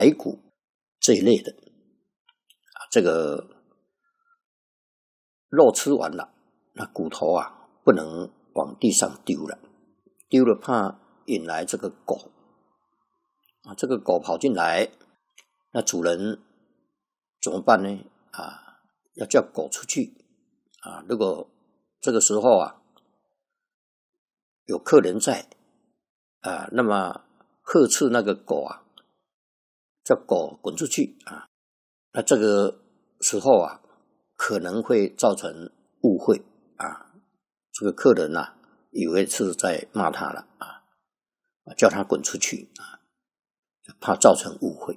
排骨这一类的这个肉吃完了，那骨头不能往地上丢了，丢了怕引来这个狗这个狗跑进来，那主人怎么办呢？要叫狗出去如果这个时候有客人在那么呵斥那个狗叫狗滚出去那这个时候可能会造成误会这个客人以为是在骂他了叫他滚出去怕造成误会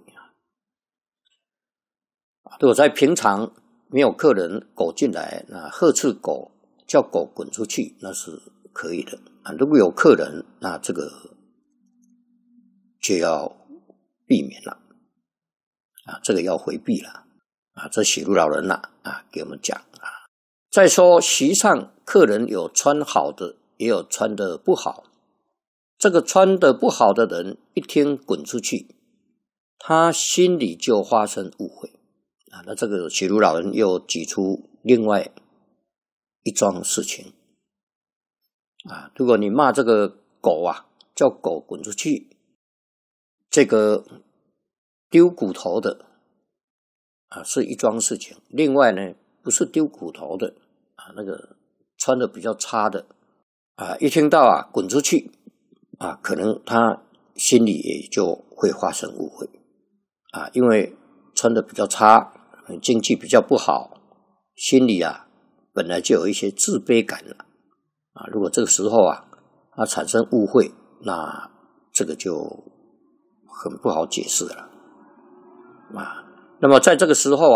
如果在平常没有客人，狗进来，那呵斥狗，叫狗滚出去，那是可以的如果有客人，那这个就要避免了这个要回避了这写入老人给我们讲再说席上客人有穿好的，也有穿的不好，这个穿的不好的人一听滚出去，他心里就发生误会那这个写入老人又举出另外一桩事情如果你骂这个狗叫狗滚出去，这个丢骨头的是一桩事情，另外呢不是丢骨头的那个穿的比较差的一听到滚出去可能他心里也就会发生误会因为穿的比较差，经济比较不好，心里本来就有一些自卑感了如果这个时候他产生误会，那这个就很不好解释了那么在这个时候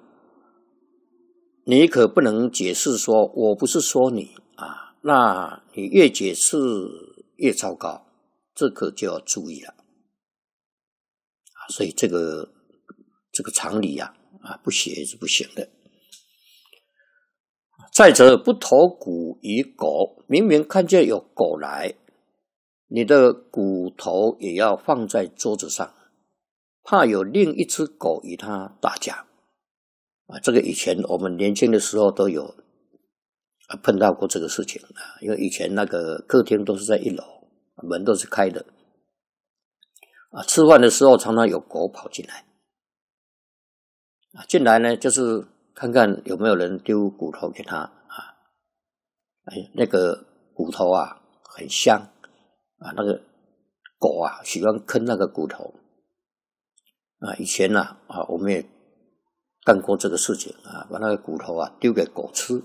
你可不能解释说我不是说你那你越解释越糟糕，这个就要注意了所以这个常理不写是不行的。再者不投骨于狗，明明看见有狗来，你的骨头也要放在桌子上，怕有另一只狗与它打架这个以前我们年轻的时候都有碰到过这个事情因为以前那个客厅都是在一楼，门都是开的吃饭的时候常常有狗跑进来进来呢就是看看有没有人丢骨头给他那个骨头很香那个狗喜欢啃那个骨头以前我们也干过这个事情把那个骨头丢给狗吃，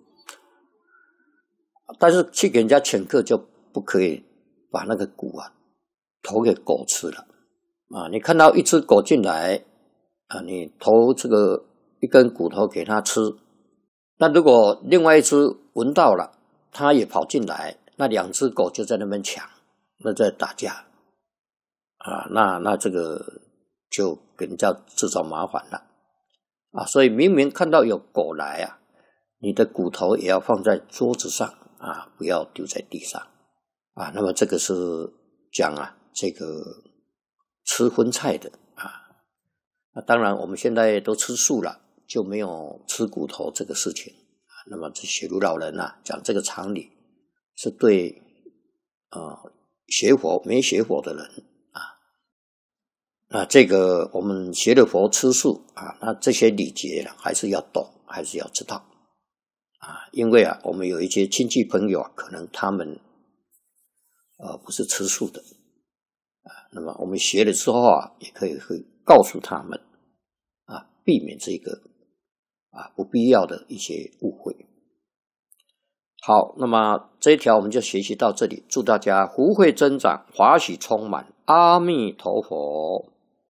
但是去给人家请客就不可以把那个骨投给狗吃了你看到一只狗进来你投这个一根骨头给它吃，那如果另外一只闻到了，它也跑进来，那两只狗就在那边抢，那在打架那这个就给人家制造麻烦了所以明明看到有狗来你的骨头也要放在桌子上不要丢在地上那么这个是讲这个吃荤菜的那当然我们现在都吃素了，就没有吃骨头这个事情那么这写如老人讲这个常理是对学佛没学佛的人那这个我们学了佛吃素那这些礼节还是要懂，还是要知道因为我们有一些亲戚朋友可能他们不是吃素的那么我们学了之后也可以告诉他们避免这个不必要的一些误会。好，那么这一条我们就学习到这里，祝大家福慧增长，法喜充满，阿弥陀佛。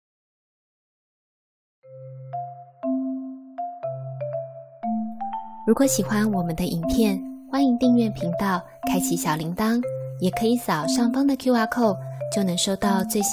如果喜欢我们的影片，欢迎订阅频道，开启小铃铛，也可以扫上方的 QR code，就能收到最新